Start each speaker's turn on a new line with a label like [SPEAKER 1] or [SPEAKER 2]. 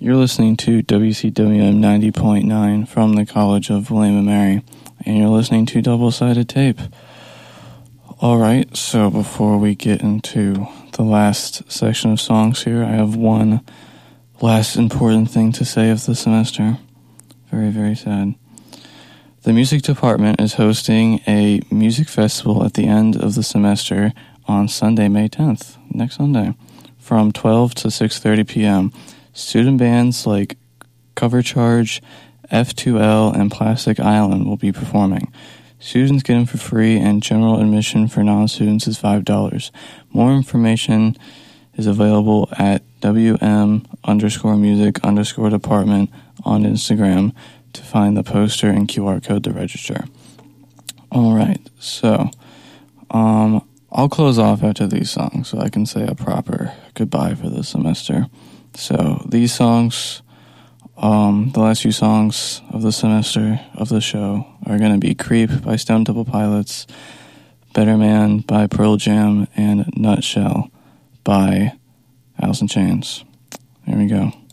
[SPEAKER 1] You're listening to WCWM 90.9 from the College of William & Mary, and you're listening to Double-Sided Tape. Alright, so before we get into the last section of songs here, I have one last important thing to say of the semester. Very, very sad. The music department is hosting a music festival at the end of the semester on Sunday, May 10th, next Sunday, from 12 to 6:30 p.m. Student bands like Cover Charge, F2L, and Plastic Island will be performing. Students get in for free, and general admission for non-students is $5. More information is available at WM_music_department on Instagram to find the poster and QR code to register. Alright, so I'll close off after these songs so I can say a proper goodbye for the semester. So these songs, the last few songs of the semester of the show are going to be Creep by Stone Temple Pilots, Better Man by Pearl Jam, and Nutshell by Alice in Chains. Here we go.